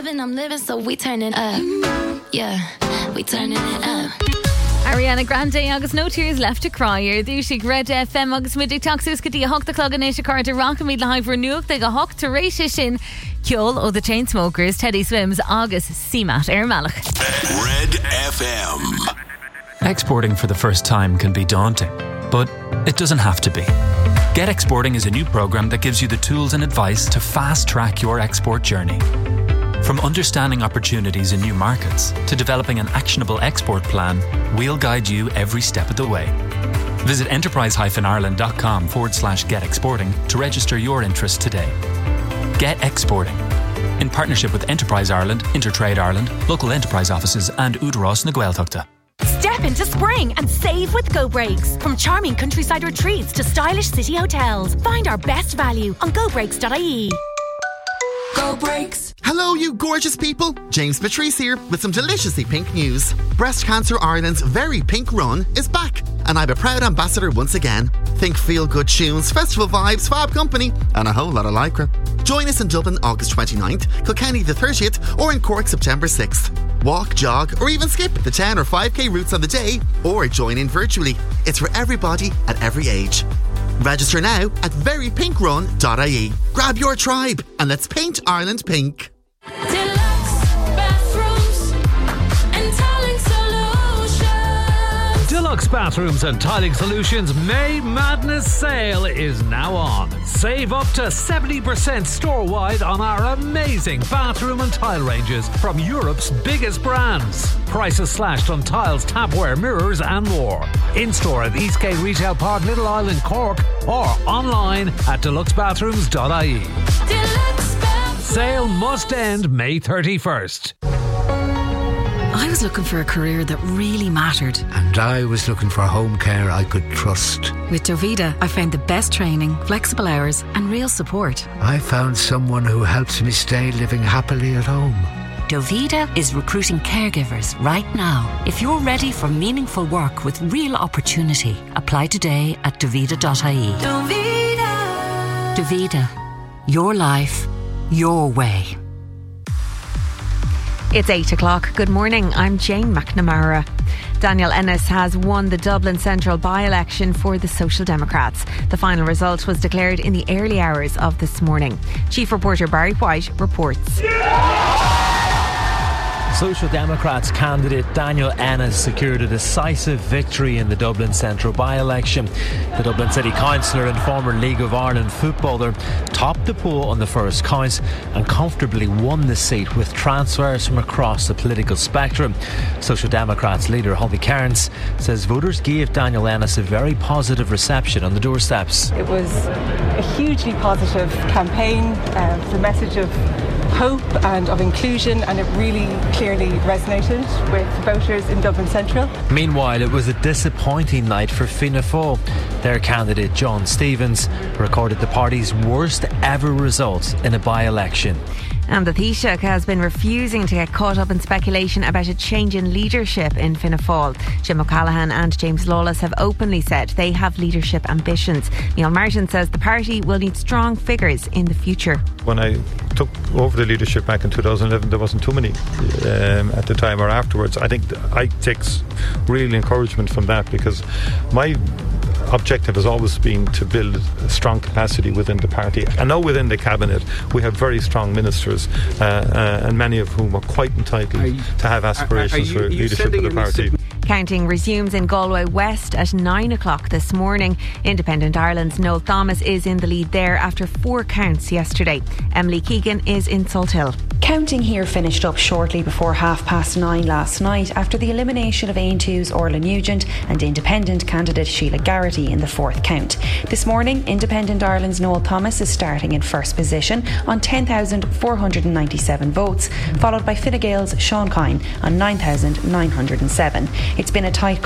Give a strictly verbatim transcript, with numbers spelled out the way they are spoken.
loving, I'm living, so we turning up. Yeah, we turning it up. Ariana Grande agus No Tears Left to Cry ar dúisig Red F M agus muidig taxús go dtí a hocht a clog an éise carta rock míad le haimh nuach de go hocht tar éis sin ceol ó the Chainsmokers, Teddy Swims agus Seamat ar Malach. Red F M. Exporting for the first time can be daunting, but it doesn't have to be. Get Exporting is a new program that gives you the tools and advice to fast-track your export journey. From understanding opportunities in new markets to developing an actionable export plan, we'll guide you every step of the way. Visit enterprise-ireland.com forward slash get exporting to register your interest today. Get Exporting, in partnership with Enterprise Ireland, Intertrade Ireland, local enterprise offices and Údarás na Gaeltachta. Step into spring and save with Go Breaks. From charming countryside retreats to stylish city hotels, find our best value on go breaks dot I E. Go Breaks. Hello, you gorgeous people. James Patrice here with some deliciously pink news. Breast Cancer Ireland's Very Pink Run is back, and I'm a proud ambassador once again. Think feel-good tunes, festival vibes, fab company, and a whole lot of lycra. Join us in Dublin August twenty-ninth, Kilkenny the thirtieth, or in Cork September sixth. Walk, jog, or even skip the ten or five k routes on the day, or join in virtually. It's for everybody at every age. Register now at very pink run dot I E. Grab your tribe and let's paint Ireland pink. Deluxe bathrooms and tiling solutions. Deluxe Bathrooms and Tiling Solutions May Madness Sale is now on. Save up to seventy percent store-wide on our amazing bathroom and tile ranges from Europe's biggest brands. Prices slashed on tiles, tapware, mirrors and more. In-store at Eastgate Retail Park, Little Island, Cork, or online at deluxe bathrooms dot I E. Deluxe bathrooms. Sale must end May thirty-first. I was looking for a career that really mattered. And I was looking for home care I could trust. With Dovida, I found the best training, flexible hours and real support. I found someone who helps me stay living happily at home. Dovida is recruiting caregivers right now. If you're ready for meaningful work with real opportunity, apply today at dovida dot I E. Dovida. Dovida. Your life, your way. It's eight o'clock. Good morning. I'm Jane McNamara. Daniel Ennis has won the Dublin Central by-election for the Social Democrats. The final result was declared in the early hours of this morning. Chief reporter Barry White reports. Social Democrats candidate Daniel Ennis secured a decisive victory in the Dublin Central by-election. The Dublin City Councillor and former League of Ireland footballer topped the poll on the first count and comfortably won the seat with transfers from across the political spectrum. Social Democrats leader Holly Cairns says voters gave Daniel Ennis a very positive reception on the doorsteps. It was a hugely positive campaign, uh, the message of hope and of inclusion, and it really clearly resonated with voters in Dublin Central. Meanwhile, it was a disappointing night for Fianna Fáil. Their candidate John Stevens recorded the party's worst ever result in a by-election. And the Taoiseach has been refusing to get caught up in speculation about a change in leadership in Fianna Fáil. Jim O'Callaghan and James Lawless have openly said they have leadership ambitions. Neil Martin says the party will need strong figures in the future. When I took over the leadership back in two thousand eleven, there wasn't too many um, at the time or afterwards. I think I take real encouragement from that, because my objective has always been to build a strong capacity within the party. I know within the cabinet we have very strong ministers, uh, uh, and many of whom are quite entitled you, to have aspirations are, are you, for leadership of the party. Counting resumes in Galway West at nine o'clock this morning. Independent Ireland's Noel Thomas is in the lead there after four counts yesterday. Emily Keegan is in Salthill. Counting here finished up shortly before half past nine last night after the elimination of A N two's Orla Nugent and Independent candidate Sheila Garrity in the fourth count. This morning, Independent Ireland's Noel Thomas is starting in first position on ten thousand four hundred ninety-seven votes, followed by Fine Gael's Sean Kine on nine thousand nine hundred seven. It's been a tight